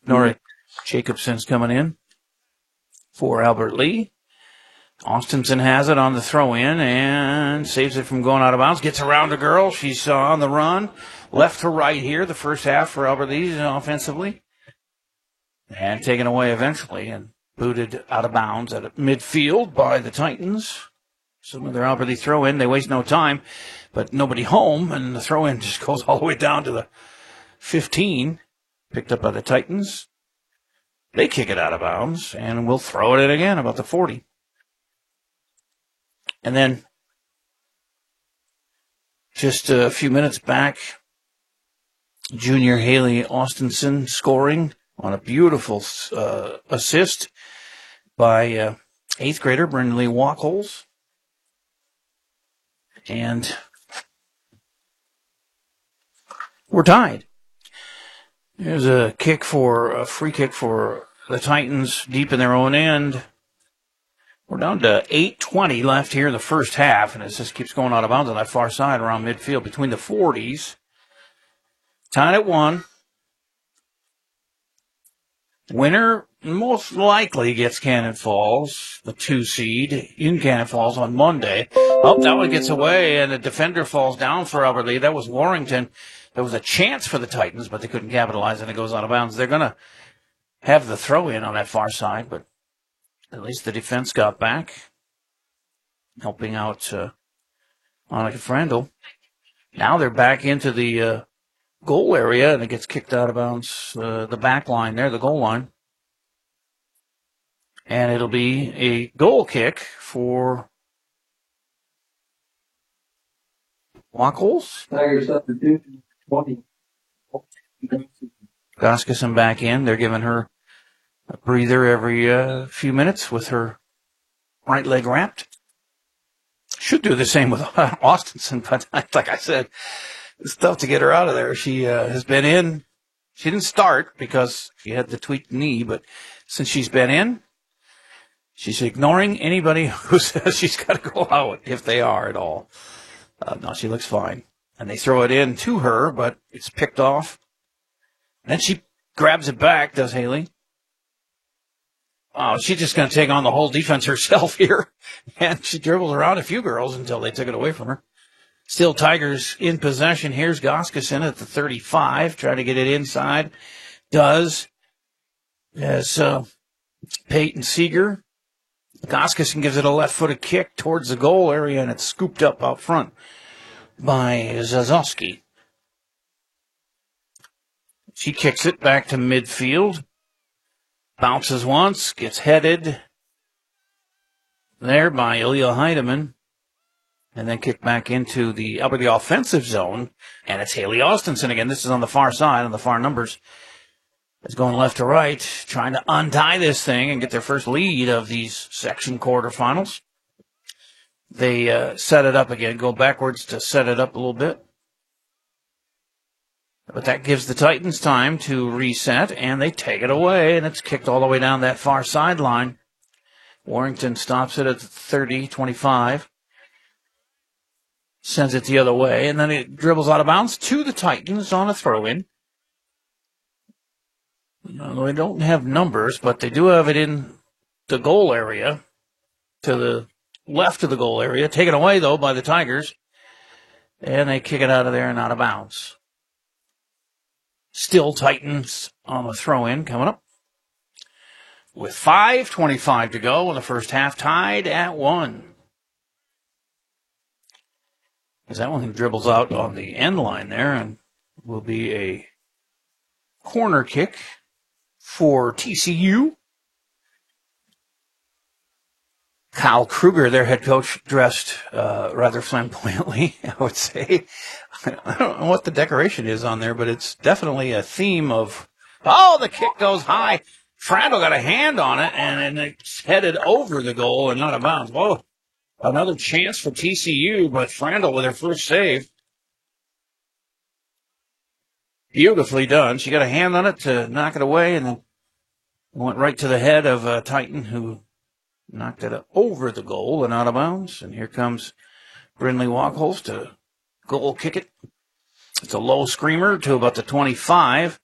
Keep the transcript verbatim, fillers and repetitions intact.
Nora Jacobson's coming in for Albert Lee. Austinson has it on the throw-in and saves it from going out of bounds. Gets around a girl. She's uh, on the run. Left to right here, the first half for Albert Lee offensively. And taken away eventually and booted out of bounds at midfield by the Titans. So with their Albert Lee throw-in, they waste no time, but nobody home, and the throw-in just goes all the way down to the fifteen, picked up by the Titans. They kick it out of bounds, and we'll throw it in again about the forty. And then just a few minutes back, junior Haley Austinson scoring on a beautiful uh, assist by uh, eighth grader Brindley Walkholes. And we're tied. There's a kick for, a free kick for the Titans deep in their own end. We're down to eight twenty left here in the first half, and it just keeps going out of bounds on that far side around midfield between the forties. Tied at one. Winner most likely gets Cannon Falls, the two seed in Cannon Falls on Monday. Oh, that one gets away, and the defender falls down for Albert Lee. That was Warrington. There was a chance for the Titans, but they couldn't capitalize, and it goes out of bounds. They're going to have the throw-in on that far side, but at least the defense got back, helping out uh, Monica Frandl. Now they're back into the uh, goal area, and it gets kicked out of bounds, uh, the back line there, the goal line. And it'll be a goal kick for Walkholes. Tigers substitution, twenty. Goskeson back in. They're giving her a breather every uh, few minutes with her right leg wrapped. Should do the same with Austinson, but like I said, it's tough to get her out of there. She uh, has been in. She didn't start because she had the tweaked knee, but since she's been in, she's ignoring anybody who says she's got to go out, if they are at all. Uh, no, she looks fine. And they throw it in to her, but it's picked off. Then she grabs it back, does Haley. Oh, she's just going to take on the whole defense herself here. And she dribbles around a few girls until they took it away from her. Still Tigers in possession. Here's Goskeson at the thirty-five, trying to get it inside. Does. As uh, Peyton Seeger. Goskeson gives it a left-footed kick towards the goal area, and it's scooped up out front by Zazowski. She kicks it back to midfield. Bounces once, gets headed there by Ilya Heidemann, and then kicked back into the upper the offensive zone, and it's Haley Austinson again. This is on the far side, on the far numbers. It's going left to right, trying to untie this thing and get their first lead of these section quarterfinals. They uh, set it up again, go backwards to set it up a little bit. But that gives the Titans time to reset, and they take it away, and it's kicked all the way down that far sideline. Warrington stops it at thirty twenty-five. Sends it the other way, and then it dribbles out of bounds to the Titans on a throw-in. They don't have numbers, but they do have it in the goal area, to the left of the goal area. Taken away, though, by the Tigers, and they kick it out of there and out of bounds. Still Titans on the throw-in coming up. With five twenty-five to go in the first half, tied at one. As that one dribbles out on the end line there, and will be a corner kick for T C U. Kyle Kruger, their head coach, dressed uh, rather flamboyantly, I would say. I don't know what the decoration is on there, but it's definitely a theme of, oh, the kick goes high. Frandl got a hand on it, and then it's headed over the goal and out of bounds. Whoa, another chance for T C U, but Frandl with her first save. Beautifully done. She got a hand on it to knock it away, and then went right to the head of uh, Titan, who knocked it over the goal and out of bounds. And here comes Brindley Walkholes to goal kick it. It's a low screamer to about the twenty-five.